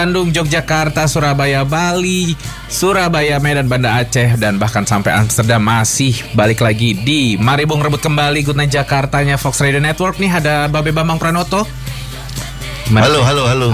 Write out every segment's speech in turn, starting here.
Bandung, Yogyakarta, Surabaya, Bali, Surabaya, Medan, Banda Aceh, dan bahkan sampai Amsterdam masih balik lagi di Mari Bung Rebut Kembali Good Night Jakartanya Fox Radio Network. Nih ada Babe Bambang Pranoto. Halo.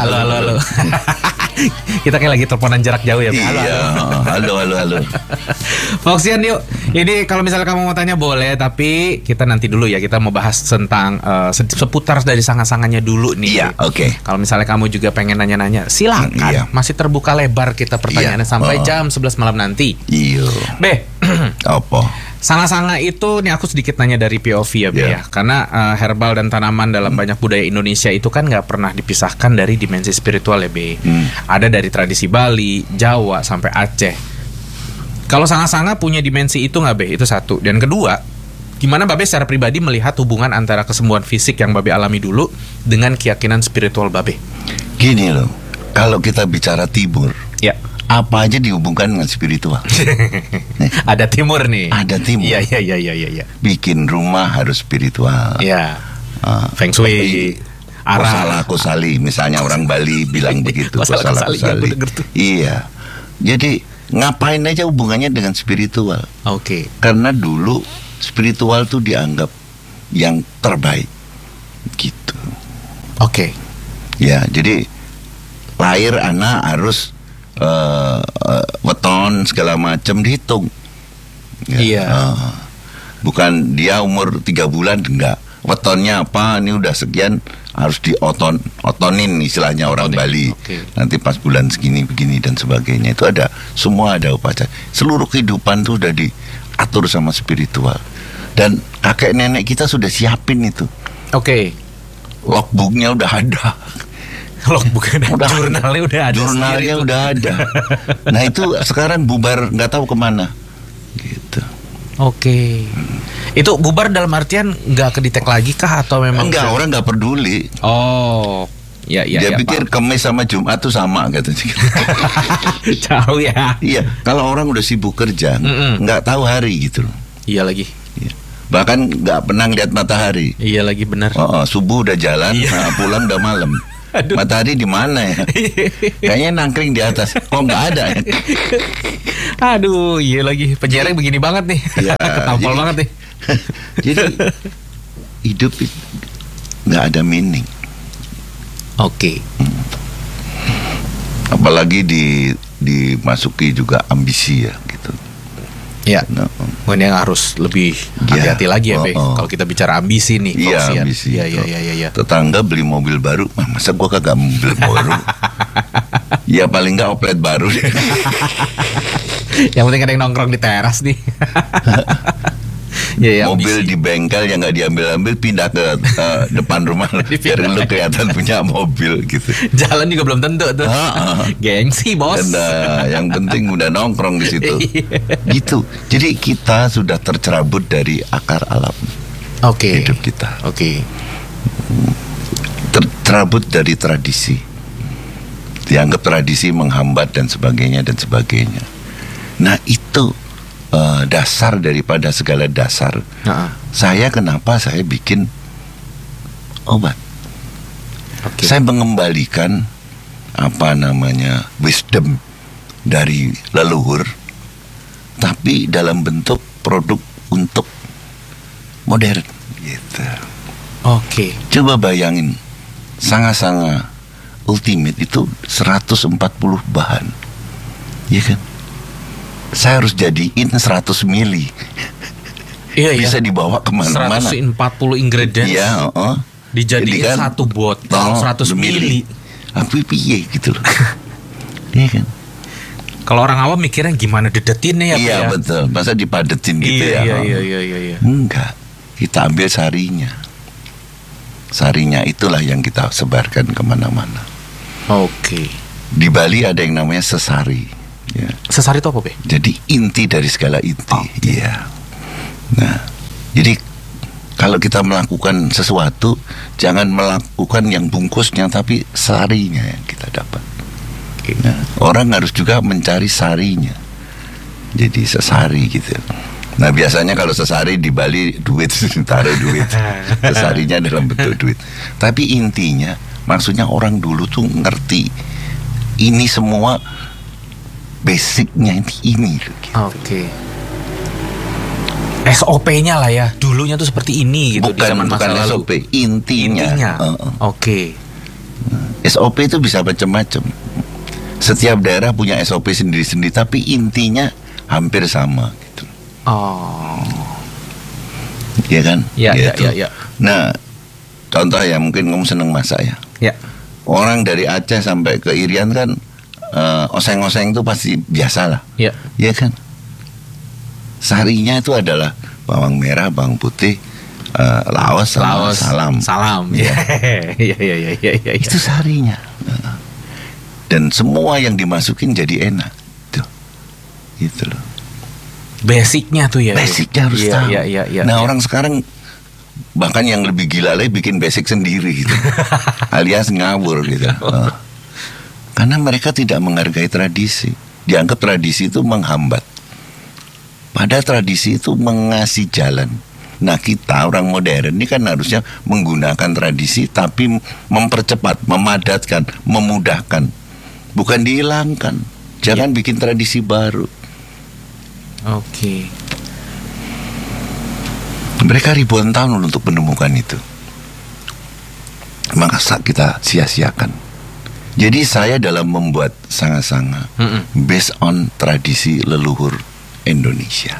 Kita kayak lagi teleponan jarak jauh ya. Halo. Foxian yuk. Ini kalau misalnya kamu mau tanya boleh, tapi kita nanti dulu ya. Kita mau bahas tentang seputar dari sangat-sangatnya dulu nih. Iya, oke. Kalau misalnya kamu juga pengen nanya-nanya, silakan. Iya. Masih terbuka lebar kita pertanyaannya sampai jam 11 malam nanti. Iya. Apa? Sanga-sanga itu nih aku sedikit nanya dari POV ya, Be, ya. Karena herbal dan tanaman dalam banyak budaya Indonesia itu kan nggak pernah dipisahkan dari dimensi spiritual ya, Be. Ada dari tradisi Bali, Jawa sampai Aceh. Kalau sanga-sanga punya dimensi itu nggak, Be? Itu satu. Dan kedua, gimana Babe secara pribadi melihat hubungan antara kesembuhan fisik yang Babe alami dulu dengan keyakinan spiritual Babe? Gini loh, kalau kita bicara timur, Ya. apa aja dihubungkan dengan spiritual. Ada timur nih. Ada timur. Iya. Bikin rumah harus spiritual. Iya. Feng Shui, arah. Kosali, misalnya orang Bali bilang begitu. Kosala-kosali. Iya. Jadi ngapain aja hubungannya dengan spiritual. Oke. Karena dulu spiritual tuh dianggap yang terbaik. Gitu. Oke. Ya, jadi lahir anak harus weton segala macam dihitung. Ya, Iya. Bukan dia umur 3 bulan enggak. Wetonnya apa? Ini udah sekian harus otonin istilahnya orang Bali. Okay. Nanti pas bulan segini begini dan sebagainya. Itu ada, semua ada upacara. Seluruh kehidupan tuh udah diatur sama spiritual. Dan kakek nenek kita sudah siapin itu. Oke. Logbooknya udah ada. Jurnalnya udah ada. Jurnalnya udah ada. Nah itu sekarang bubar nggak tahu kemana. Gitu. Oke. Itu bubar dalam artian nggak kedetek lagi kah atau memang? Enggak, orang nggak peduli. Oh. Ya, dia pikir Kamis sama Jumat tuh sama katanya. Jauh ya. Iya. Kalau orang udah sibuk kerja, nggak tahu hari gitu. Iya lagi. Iya. Bahkan nggak pernah lihat matahari. Iya lagi benar. Subuh udah jalan, pulang udah malam. Aduh. Matahari di mana ya? Kayaknya nangkring di atas. Kok nggak ada ya? Aduh, iya lagi. Penjara begini banget nih. Ya, ketampol banget nih. Jadi hidup nggak ada meaning. Oke. Apalagi dimasuki juga ambisi ya gitu. Ya. Yang harus lebih hati-hati lagi ya, Be. Kalau kita bicara ambisi nih. Iya, ambisi. Iya. Tetangga beli mobil baru, masa gua kagak mobil baru? Ya paling nggak oplet baru. Yang penting ada yang nongkrong di teras nih. Mobil ambisi. Di bengkel yang nggak diambil-ambil pindah ke depan rumah biar lu kelihatan punya mobil gitu. Jalan juga belum tentu tuh. Gengsi bos. Dan yang penting udah nongkrong di situ. Gitu. Jadi kita sudah tercerabut dari akar alam. Oke. Hidup kita. Oke. Tercerabut dari tradisi. Dianggap tradisi menghambat dan sebagainya. Nah itu dasar daripada segala dasar. Saya bikin obat. Saya mengembalikan wisdom dari leluhur, tapi dalam bentuk produk untuk modern gitu. Oke. Coba bayangin, sanga-sanga ultimate itu 140 bahan. Iya kan? Saya harus jadiin 100 mili. Iya. Bisa dibawa kemana-mana. 140 ingredients. Iya, dijadikan satu botol 100 mili. Apa piye gitu loh. Iya kan? Kalau orang awam mikirnya gimana dedetinnya ya? Iya betul. Masa dipadetin gitu ya? Iya. Enggak. Kita ambil sarinya. Sarinya itulah yang kita sebarkan kemana-mana. Oke. Di Bali ada yang namanya sesari. Ya. Sesari itu apa, Be? Jadi inti dari segala inti. Iya. Nah, jadi kalau kita melakukan sesuatu, jangan melakukan yang bungkusnya, tapi sarinya yang kita dapat. Nah, orang harus juga mencari sarinya. Jadi sesari gitu. Nah biasanya kalau sesari di Bali duit, taruh duit. Sesarinya dalam bentuk duit. Tapi intinya, maksudnya orang dulu tuh ngerti ini semua basicnya ini gitu. Oke. SOP-nya lah ya. Dulunya tuh seperti ini gitu di zaman masa lalu. SOP, intinya. Oke. SOP itu bisa macam-macam. Setiap daerah punya SOP sendiri-sendiri, tapi intinya hampir sama gitu. Oh. Iya kan? Ya, gitu. ya. Nah, contoh ya, mungkin kamu seneng masak ya. Ya. Orang dari Aceh sampai ke Irian kan oseng-oseng itu pasti biasa lah. Ya. Iya kan? Sarinya itu adalah bawang merah, bawang putih, laos, salam. Ya. Ya. Itu sarinya. Dan semua yang dimasukin jadi enak. Tuh. Gitu loh. Basicnya tuh ya. Basicnya harus tahu. Iya. Nah, orang sekarang bahkan yang lebih gila lagi bikin basic sendiri gitu. Alias ngawur gitu. Karena mereka tidak menghargai tradisi. Dianggap tradisi itu menghambat. Padahal tradisi itu mengasih jalan. Nah, kita orang modern ini kan harusnya menggunakan tradisi tapi mempercepat, memadatkan, memudahkan. Bukan dihilangkan. Jangan bikin tradisi baru. Oke. Mereka ribuan tahun untuk menemukan itu. Maka kita sia-siakan. Jadi saya dalam membuat sanga-sanga based on tradisi leluhur Indonesia.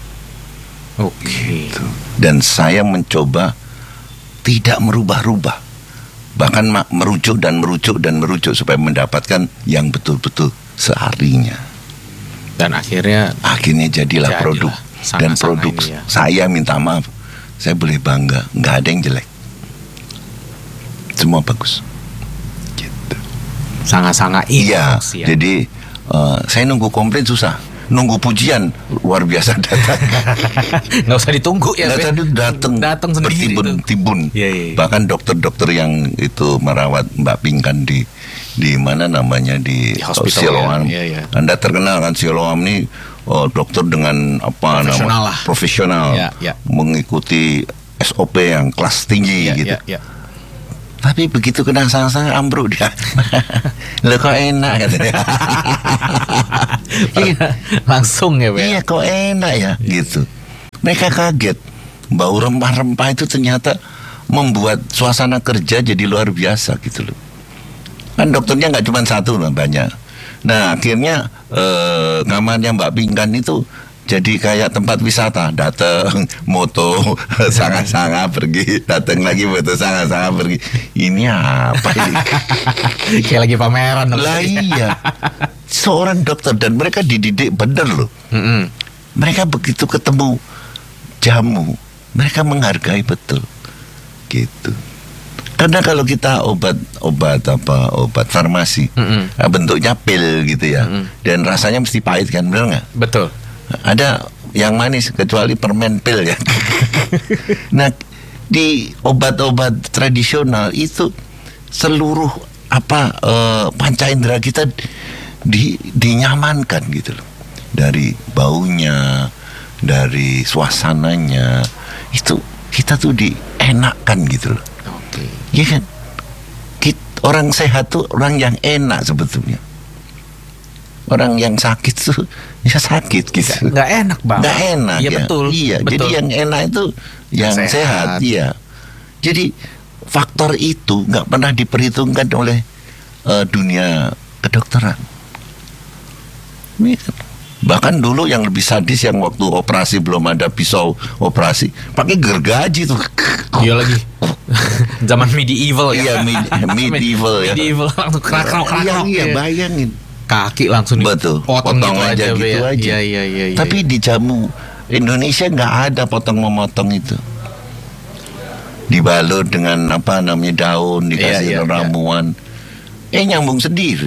Oke. Gitu. Dan saya mencoba tidak merubah-rubah. Bahkan merujuk supaya mendapatkan yang betul-betul seharinya. Dan akhirnya jadilah produk. Dan produk ya. Saya minta maaf, saya boleh bangga, nggak ada yang jelek, semua bagus gitu. Sanga-sanga iya ya. Jadi saya nunggu komplain susah, nunggu pujian luar biasa datang. Nggak usah ditunggu ya. Datang sendiri bertimbun. Ya. Bahkan dokter-dokter yang itu merawat Mbak Pinkan di mana namanya di Siloam. Ya. Anda terkenal kan Siloam ini dokter dengan profesional. Ya. Mengikuti SOP yang kelas tinggi gitu. Ya. Tapi begitu kena sang-sang ambruk dia. Loh kok enak katanya. Langsung ya, Be. Iya kok enak ya gitu. Mereka kaget. Bau rempah-rempah itu ternyata membuat suasana kerja jadi luar biasa gitu loh. Kan dokternya nggak cuma satu lah, banyak. Nah akhirnya kamarnya Mbak Pinkan itu jadi kayak tempat wisata. Datang moto sanga-sanga pergi, datang lagi moto sanga-sanga pergi. Ini apa ini? Kayak lagi pameran. Lah iya. Seorang dokter dan mereka dididik bener loh. Mereka begitu ketemu jamu, mereka menghargai betul. Gitu. Karena kalau kita obat farmasi, bentuknya pil gitu ya, dan rasanya mesti pahit kan, benar nggak? Betul. Ada yang manis kecuali permen pil ya. Nah, di obat-obat tradisional itu seluruh panca indera kita dinyamankan gitu loh. Dari baunya, dari suasananya, itu kita tuh dienakkan gitu loh. Oke. Iya kan? Orang sehat tuh orang yang enak sebetulnya. Orang yang sakit tuh ya sakit gitu. Nggak enak banget. Nggak enak. Iya, ya. betul. Iya. Betul. Jadi yang enak itu yang sehat. Iya. Jadi faktor itu nggak pernah diperhitungkan oleh dunia kedokteran. Bahkan dulu yang lebih sadis, yang waktu operasi belum ada pisau operasi, pakai gergaji tuh. Iya lagi. Zaman medieval ya. Iya, medieval ya. Medieval langsung krak. Iya, bayangin. Kaki langsung potong aja gitu aja. Iya. Tapi di jamu Indonesia nggak ada potong memotong itu. Dibalut dengan daun, dikasih ramuan. Nyambung sendiri.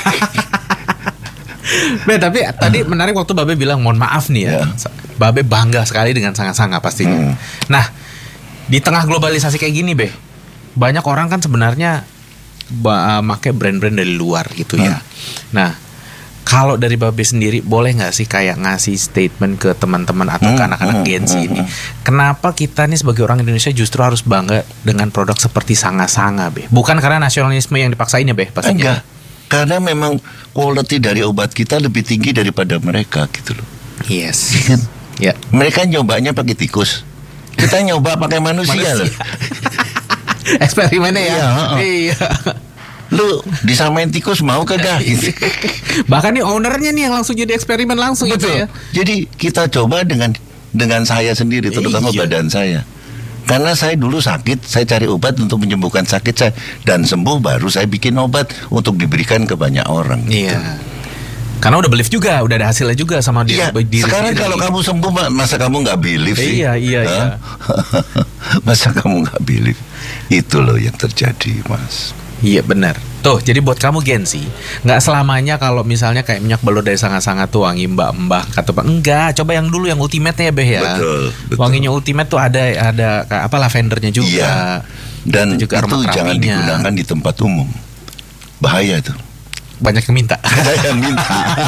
Tapi tadi menarik waktu Babe bilang mohon maaf nih ya. Babe bangga sekali dengan sanga-sanga pastinya. Nah, di tengah globalisasi kayak gini, Be, banyak orang kan sebenarnya pakai brand-brand dari luar gitu ya. Nah, kalau dari Babe sendiri boleh nggak sih kayak ngasih statement ke teman-teman atau ke anak-anak Gen Z ini, kenapa kita nih sebagai orang Indonesia justru harus bangga dengan produk seperti sanga-sanga, Be? Bukan karena nasionalisme yang dipaksain ya, Be, pastinya. Enggak. Karena memang quality dari obat kita lebih tinggi daripada mereka gitu loh. Yes. Ya. Mereka nyobanya pakai tikus, kita nyoba pakai manusia loh. Eksperimennya ya. Iya. Lu disamain tikus mau kagak? Bahkan nih ownernya nih yang langsung jadi eksperimen langsung. Betul. Gitu ya. Jadi kita coba dengan saya sendiri, terutama badan saya. Karena saya dulu sakit, saya cari obat untuk menyembuhkan sakit saya, dan sembuh baru saya bikin obat untuk diberikan ke banyak orang. Iya. Karena udah believe juga, udah ada hasilnya juga sama diri. Sekarang kalau kamu sembuh, masa kamu nggak believe sih? Iya. Masa kamu nggak believe? Itu loh yang terjadi, Mas. Iya benar. Tuh, jadi buat kamu Gen Z, nggak selamanya kalau misalnya kayak minyak balur dari sangat-sangat tuh wangi mbak-mbak kata Pak. Enggak, coba yang dulu yang ultimate-nya ya Beh ya. Betul. Wanginya ultimate tuh ada kayak apa lavendernya juga. Iya. Dan juga itu jangan digunakan di tempat umum. Bahaya tuh. Banyak yang minta. Banyak yang minta.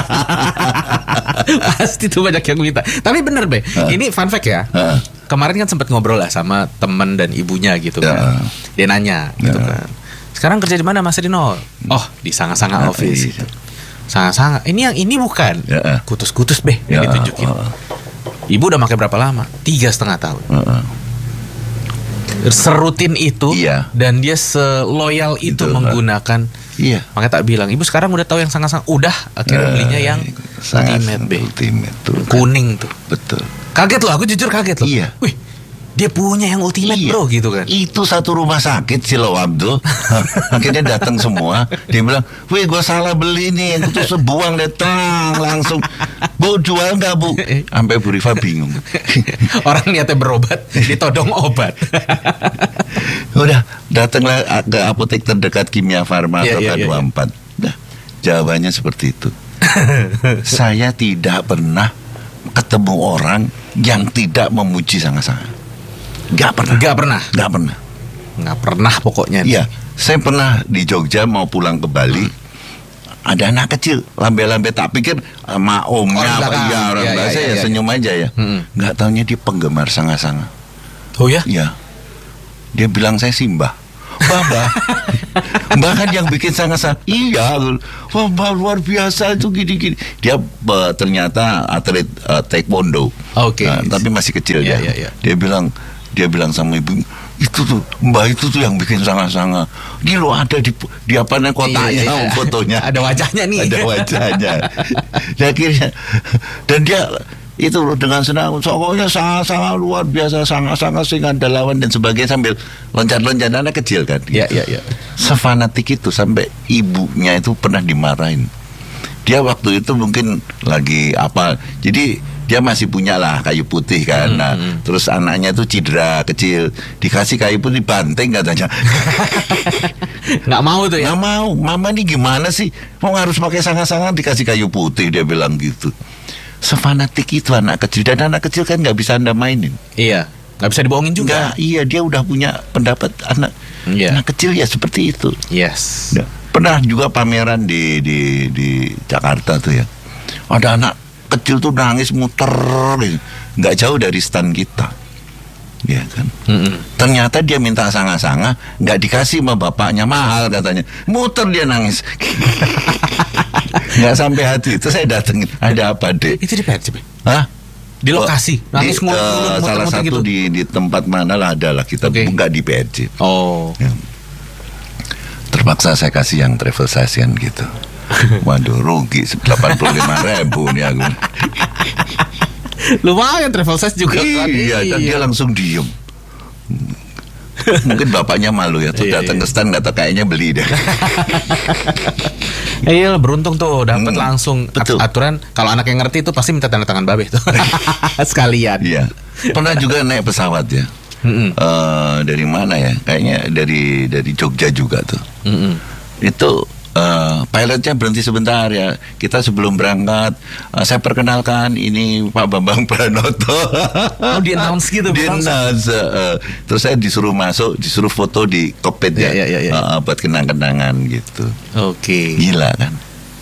Pasti tuh banyak yang minta. Tapi bener Beh, ini fun fact ya. Kemarin kan sempat ngobrol lah sama temen dan ibunya gitu kan. Dia nanya gitu kan. Sekarang kerja di mana Mas Rino? Oh, di Sanga-Sanga Office itu. Sanga-Sanga. Ini yang ini bukan. Kutus-kutus Beh yang ditunjukin. Ibu udah pakai berapa lama? 3,5 tahun. Serutin itu. Dan dia seloyal itu menggunakan. Makanya tak bilang, ibu sekarang udah tahu yang Sanga-Sanga. Udah, akhirnya belinya yang ultimate Beh. Kuning tuh. Betul. Kaget loh, aku jujur kaget loh. Iya. Wih, dia punya yang ultimate bro gitu kan. Itu satu rumah sakit si Lo Abdul. Akhirnya datang semua. Dia bilang, wih gue salah beli nih. Yang itu sebuang datang langsung. Bu jual gak bu? Sampai Bu Rifa bingung. Orang niatnya berobat ditodong obat. Udah datanglah ke apotek terdekat Kimia Farma atau K24. Udah, jawabannya seperti itu. Saya tidak pernah ketemu orang yang tidak memuji Sanga-Sanga. Gak pernah pokoknya. Iya, saya pernah di Jogja mau pulang ke Bali. Ada anak kecil lambe-lambe, tak pikir sama omnya orang biasa ya senyum aja ya. Nggak taunya dia penggemar Sanga-Sanga. Oh ya? Iya. Dia bilang saya Simbah. Mbah kan yang bikin Sanga-Sanga. Iya, wah luar biasa itu gini-gini. Dia ternyata atlet taekwondo. Tapi masih kecil ya. Dia bilang sama ibu, itu tuh Mbak itu tuh yang bikin Sanga-Sanga. Dia lo ada di apa nih kotaknya, fotonya. Ada wajahnya nih. Ada wajahnya. Dan akhirnya, dan dia itu dengan senang, pokoknya Sanga-Sanga luar biasa, Sanga-Sanga Singandalawan dan sebagainya, sambil loncat-loncat, anak kecil kan. Iya. Sefanatik itu sampai ibunya itu pernah dimarahin. Dia waktu itu mungkin lagi apa, jadi dia masih punya lah kayu putih kan. Terus anaknya tuh cedera kecil, dikasih kayu putih, banteng katanya. Nggak mau tuh ya? Nggak mau. Mama nih gimana sih? Mau harus pakai Sanga-Sanga dikasih kayu putih, dia bilang gitu. Sefanatik itu anak kecil, dan anak kecil kan nggak bisa Anda mainin. Iya, nggak bisa dibohongin juga. Iya, dia udah punya pendapat anak kecil ya seperti itu. Yes. Nah, pernah juga pameran di Jakarta tuh ya. Ada anak kecil tuh nangis muter, nggak jauh dari stand kita, ya kan. Ternyata dia minta Sanga-Sanga, nggak dikasih sama bapaknya, mahal katanya, muter dia nangis. Nggak sampai hati. Itu saya datengin, ada apa dek? Itu di PRC? Hah? Di lokasi? Nangis salah satu gitu? di tempat mana lah ada lah, kita nggak di PRC. Ya. Terpaksa saya kasih yang travel session gitu. Waduh, rugi 85.000 nih aku. Lumayan travel size juga kan. Iya, dan dia langsung diem. Mungkin bapaknya malu ya, tuh datang ke stand, nggak tahu, kayaknya beli deh. Iya, beruntung tuh dapat langsung aturan. Kalau anak yang ngerti itu pasti minta tanda tangan babe tuh. Sekalian. Iya. Pernah juga naik pesawat ya. Dari mana ya? Kayaknya dari Jogja juga tuh. Itu pilotnya berhenti sebentar ya. Kita sebelum berangkat, saya perkenalkan, ini Pak Bambang Pranoto. Oh, di announce gitu. Di announce. Terus saya disuruh masuk, disuruh foto di kokpit ya. Buat kenang-kenangan gitu. Oke. Gila kan.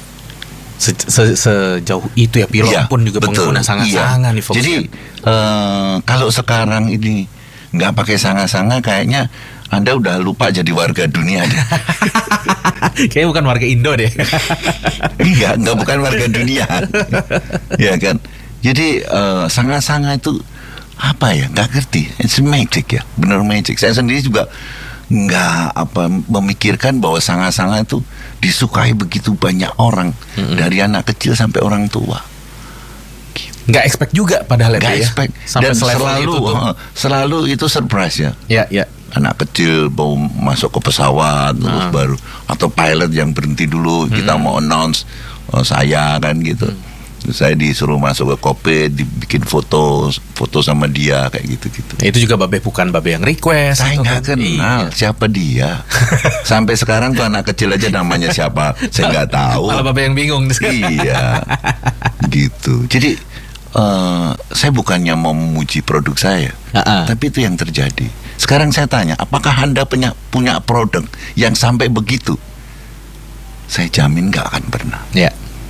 Sejauh itu ya pilot pun juga pengguna Sanga-Sanga nih Fox. Jadi kalau sekarang ini nggak pakai Sanga-Sanga, kayaknya Anda udah lupa jadi warga dunia deh. Kayaknya bukan warga Indo deh. Iya, bukan warga dunia. Ya kan. Jadi sanga-sanga itu apa ya? Nggak ngerti. It's magic ya, benar magic. Saya sendiri juga nggak memikirkan bahwa sanga-sanga itu disukai begitu banyak orang, dari anak kecil sampai orang tua. Nggak expect juga padahal nggak ya. expect. Sampai Dan selalu itu surprise ya. Ya. Anak kecil mau masuk ke pesawat terus baru, atau pilot yang berhenti dulu, kita mau announce saya kan gitu. Terus saya disuruh masuk ke kokpit, dibikin foto sama dia kayak gitu-gitu. Itu juga bukan Babe yang request. Saya nggak kenal siapa dia. Sampai sekarang tuh anak kecil aja namanya siapa saya nggak tahu. Malah Babe yang bingung. Iya, gitu. Jadi saya bukannya mau memuji produk saya, tapi itu yang terjadi. Sekarang saya tanya, apakah Anda punya produk yang sampai begitu? Saya jamin nggak akan pernah. Ya.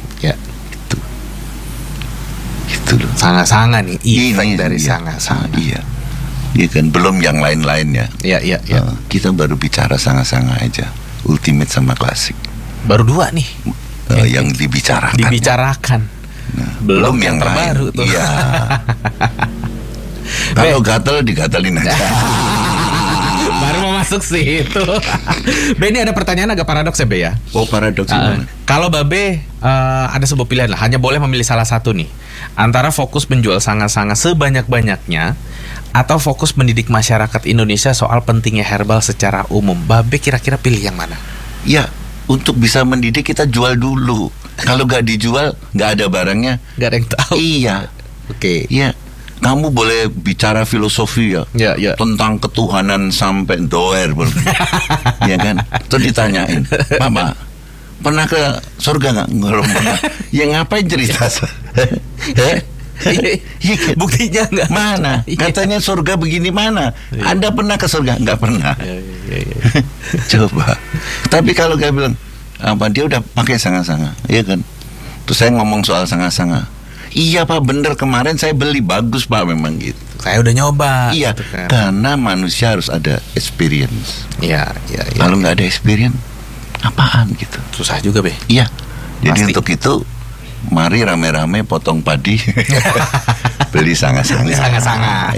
Itu loh. Sanga-sanga nih, efek dari sanga-sanga. Iya kan, belum yang lain-lainnya. Iya. Kita baru bicara sanga-sanga aja, ultimate sama klasik. Baru 2 nih. Yang dibicarakan. Nah, belum yang terbaru tuh. Iya. Kalau gatel digatelin aja. Baru mau masuk sih itu. Be, ini ada pertanyaan agak paradoks ya Be ya. Oh, paradoks gimana? Kalau Babe ada sebuah pilihan lah, hanya boleh memilih salah satu nih, antara fokus menjual sanga-sanga sebanyak-banyaknya atau fokus mendidik masyarakat Indonesia soal pentingnya herbal secara umum. Babe kira-kira pilih yang mana? Ya, untuk bisa mendidik kita jual dulu. Kalau nggak dijual, nggak ada barangnya, nggak ada yang tahu. Iya. Oke. Iya. Kamu boleh bicara filosofi ya, tentang ketuhanan sampai doer, ya kan? Terus ditanyain, Mama, pernah ke surga nggak? Belum pernah. Ya ngapain cerita? Buktinya nggak? Mana? Katanya surga begini mana? Anda pernah ke surga? Nggak pernah. Coba. Tapi kalau kayak bilang, dia udah pakai sanga-sanga, ya kan? Terus saya ngomong soal sanga-sanga. Iya Pak, bener, kemarin saya beli, bagus Pak, memang gitu. Saya udah nyoba. Iya, gitu kan. Karena manusia harus ada experience. Iya. Kalau nggak ada experience, apaan gitu? Susah juga Be. Iya. Jadi untuk itu, mari rame-rame potong padi, beli sanga-sanga.